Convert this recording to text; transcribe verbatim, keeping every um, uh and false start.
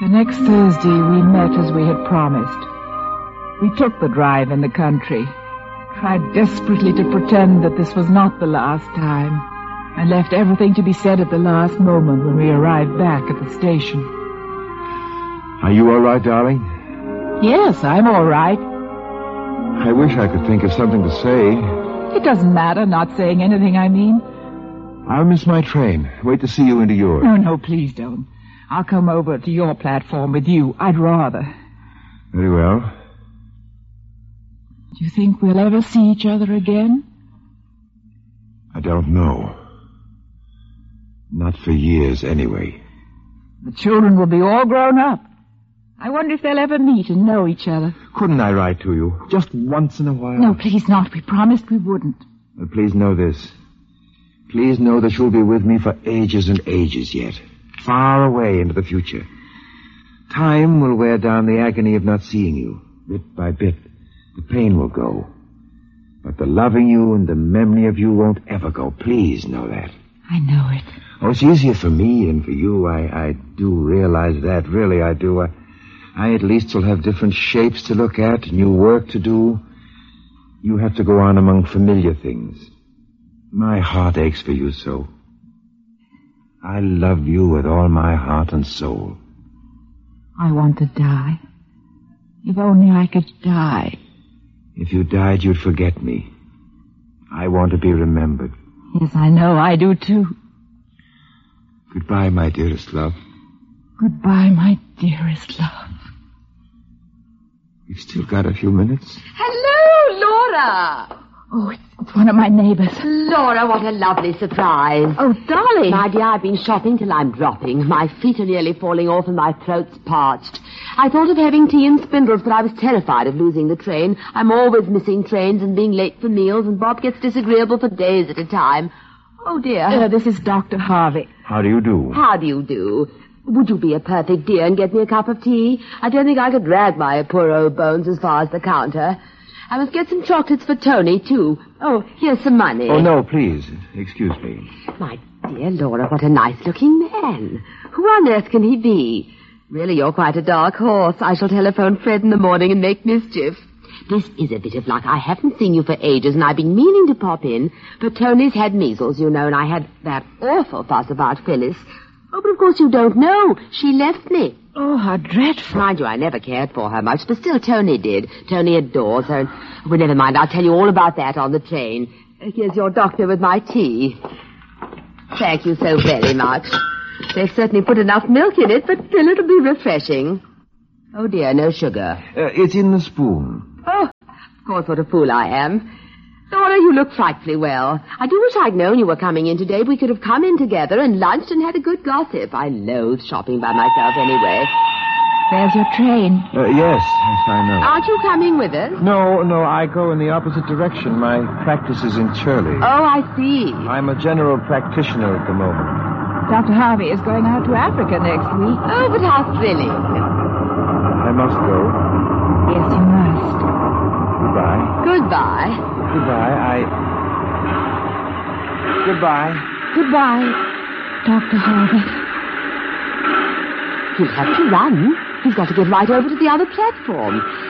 The next Thursday we met as we had promised. We took the drive in the country, tried desperately to pretend that this was not the last time, and left everything to be said at the last moment when we arrived back at the station. Are you all right, darling? Yes, I'm all right. I wish I could think of something to say. It doesn't matter, not saying anything, I mean. I'll miss my train. Wait to see you into yours. No, no, please don't. I'll come over to your platform with you. I'd rather. Very well. Do you think we'll ever see each other again? I don't know. Not for years, anyway. The children will be all grown up. I wonder if they'll ever meet and know each other. Couldn't I write to you? Just once in a while? No, please not. We promised we wouldn't. But please know this. Please know that you'll be with me for ages and ages yet. Far away into the future. Time will wear down the agony of not seeing you. Bit by bit, the pain will go. But the loving you and the memory of you won't ever go. Please know that. I know it. Oh, it's easier for me than for you. I, I do realize that. Really, I do. I, I at least will have different shapes to look at, new work to do. You have to go on among familiar things. My heart aches for you so. I love you with all my heart and soul. I want to die. If only I could die. If you died, you'd forget me. I want to be remembered. Yes, I know. I do, too. Goodbye, my dearest love. Goodbye, my dearest love. We've still got a few minutes. Hello, Laura. Oh, it's, it's one of my neighbors. Laura, what a lovely surprise. Oh, Dolly. My dear, I've been shopping till I'm dropping. My feet are nearly falling off and my throat's parched. I thought of having tea and spindles, but I was terrified of losing the train. I'm always missing trains and being late for meals, and Bob gets disagreeable for days at a time. Oh, dear. Uh, this is Doctor Harvey. How do you do? How do you do? Would you be a perfect dear and get me a cup of tea? I don't think I could drag my poor old bones as far as the counter. I must get some chocolates for Tony, too. Oh, here's some money. Oh, no, please. Excuse me. My dear Laura, what a nice-looking man. Who on earth can he be? Really, you're quite a dark horse. I shall telephone Fred in the morning and make mischief. This is a bit of luck. I haven't seen you for ages, and I've been meaning to pop in. But Tony's had measles, you know, and I had that awful fuss about Phyllis. Oh, but of course you don't know. She left me. Oh, how dreadful. Mind you, I never cared for her much, but still Tony did. Tony adores her. Well, never mind. I'll tell you all about that on the train. Here's your doctor with my tea. Thank you so very much. They've certainly put enough milk in it, but still it'll be refreshing. Oh, dear, no sugar. Uh, it's in the spoon. Oh, of course, what a fool I am. Laura, you look frightfully well. I do wish I'd known you were coming in today. We could have come in together and lunched and had a good gossip. I loathe shopping by myself anyway. There's your train. Uh, yes, yes, I know. Aren't you coming with us? No, no, I go in the opposite direction. My practice is in Shirley. Oh, I see. I'm a general practitioner at the moment. Doctor Harvey is going out to Africa next week. Oh, but how thrilling. I must go. Yes, you must. Goodbye. Goodbye. Goodbye. I... Goodbye. Goodbye, Doctor Harvey. He'll have to run. He's got to get right over to the other platform.